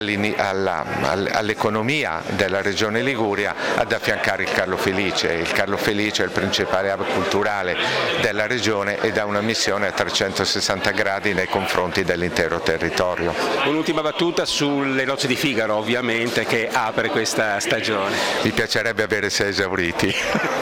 all'economia della regione Liguria ad affiancare il Carlo Felice. Il Carlo Felice è il principale hub culturale della regione ed ha una missione a 360 gradi nei confronti dell'intero territorio. Un'ultima battuta sulle Nozze di Figaro, ovviamente, che apre questa stagione. Mi piacerebbe avere 6 esauriti.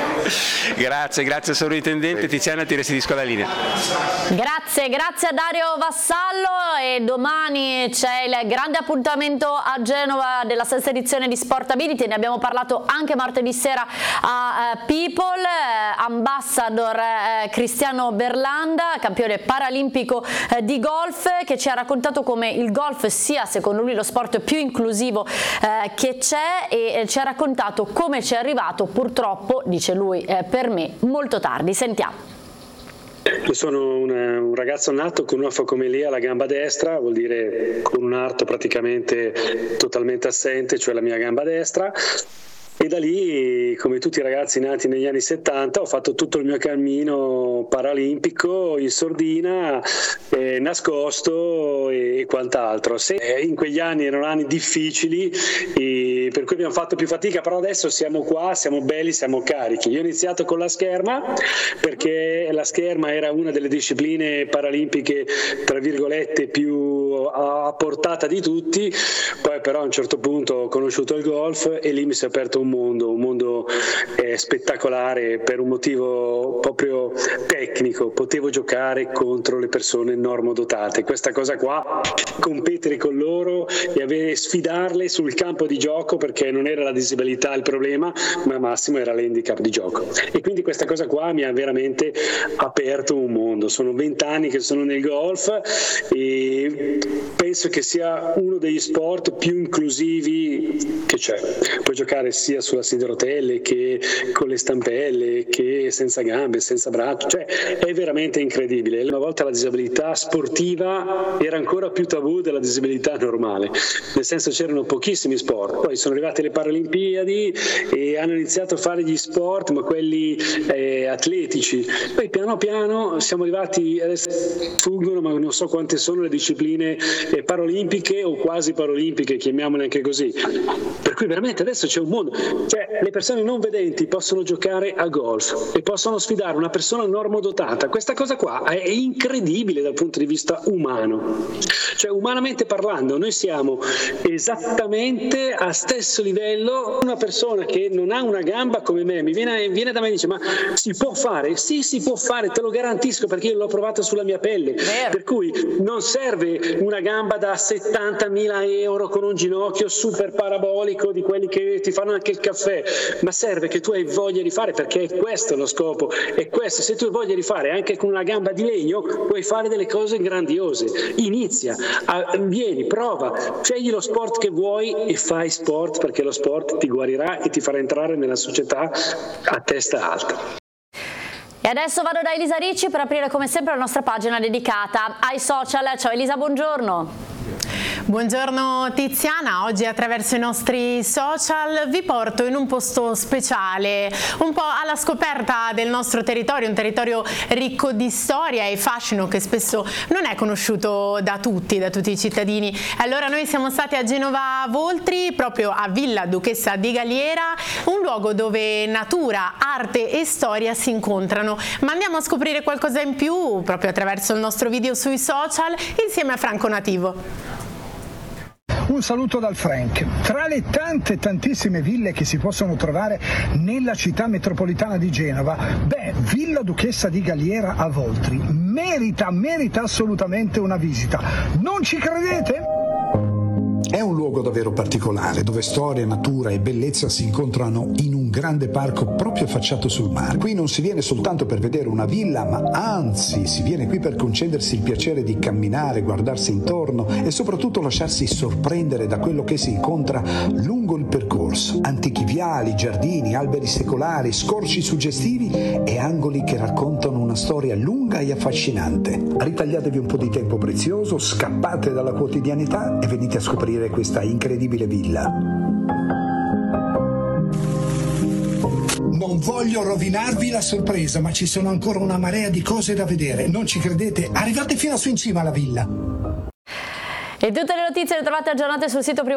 Grazie sovrintendente. Tiziana, ti restituisco la linea. Grazie a Dario Vassallo, e domani c'è il grande appuntamento a Genova della sesta edizione di Sportability, ne abbiamo parlato anche martedì sera a People. Ambassador Cristiano Berlanda, campione paralimpico di golf, che ci ha raccontato come il golf sia secondo lui lo sport più inclusivo che c'è, e ci ha raccontato come ci è arrivato, purtroppo, dice lui, per me molto tardi. Sentiamo. Io sono un ragazzo nato con una focomelia alla gamba destra, vuol dire con un arto praticamente totalmente assente, cioè la mia gamba destra. E da lì, come tutti i ragazzi nati negli anni 70, ho fatto tutto il mio cammino paralimpico in sordina, nascosto e quant'altro. In quegli anni erano anni difficili, per cui abbiamo fatto più fatica, però adesso siamo qua, siamo belli, siamo carichi. Io ho iniziato con la scherma, perché la scherma era una delle discipline paralimpiche, tra virgolette, più a portata di tutti. Poi però a un certo punto ho conosciuto il golf e lì mi si è aperto un mondo spettacolare, per un motivo proprio tecnico. Potevo giocare contro le persone normodotate, questa cosa qua, competere con loro e sfidarle sul campo di gioco, perché non era la disabilità il problema, ma massimo era l'handicap di gioco. E quindi questa cosa qua mi ha veramente aperto un mondo. Sono 20 anni che sono nel golf e penso che sia uno degli sport più inclusivi che c'è. Puoi giocare sia sulla sedia a rotelle che con le stampelle, che senza gambe, senza braccia, cioè è veramente incredibile. Una volta la disabilità sportiva era ancora più tabù della disabilità normale, nel senso c'erano pochissimi sport. Poi sono arrivate le Paralimpiadi e hanno iniziato a fare gli sport, ma quelli atletici. Poi piano piano siamo arrivati, adesso fuggono, ma non so quante sono le discipline paralimpiche o quasi paralimpiche, chiamiamole anche così. Per cui veramente adesso c'è un mondo, cioè le persone non vedenti possono giocare a golf e possono sfidare una persona normodotata. Questa cosa qua è incredibile dal punto di vista umano, cioè umanamente parlando noi siamo esattamente a stesso livello. Una persona che non ha una gamba come me viene da me e dice: ma si può fare? Sì, si può fare, te lo garantisco, perché io l'ho provato sulla mia pelle. Per cui non serve una gamba da 70.000 euro con un ginocchio super parabolico di quelli che ti fanno anche il caffè, ma serve che tu hai voglia di fare, perché è questo lo scopo. È questo: se tu hai voglia di fare anche con una gamba di legno, puoi fare delle cose grandiose. Inizia, vieni, prova, scegli lo sport che vuoi e fai sport, perché lo sport ti guarirà e ti farà entrare nella società a testa alta. E adesso vado da Elisa Ricci per aprire come sempre la nostra pagina dedicata ai social. Ciao Elisa, buongiorno. Buongiorno Tiziana, oggi attraverso i nostri social vi porto in un posto speciale, un po' alla scoperta del nostro territorio, un territorio ricco di storia e fascino che spesso non è conosciuto da tutti i cittadini. Allora noi siamo stati a Genova Voltri, proprio a Villa Duchessa di Galliera, un luogo dove natura, arte e storia si incontrano. Ma andiamo a scoprire qualcosa in più proprio attraverso il nostro video sui social insieme a Franco Nativo. Un saluto dal Frank. Tra le tantissime ville che si possono trovare nella città metropolitana di Genova, Villa Duchessa di Galliera a Voltri merita assolutamente una visita. Non ci credete? È un luogo davvero particolare, dove storia, natura e bellezza si incontrano in un grande parco proprio affacciato sul mare. Qui non si viene soltanto per vedere una villa, ma anzi si viene qui per concedersi il piacere di camminare, guardarsi intorno e soprattutto lasciarsi sorprendere da quello che si incontra lungo il percorso. Antichi viali, giardini, alberi secolari, scorci suggestivi e angoli che raccontano una storia lunga e affascinante. Ritagliatevi un po' di tempo prezioso, scappate dalla quotidianità e venite a scoprire questa incredibile villa. Non voglio rovinarvi la sorpresa, ma ci sono ancora una marea di cose da vedere. Non ci credete? Arrivate fino su in cima alla villa. E tutte le notizie le trovate aggiornate sul sito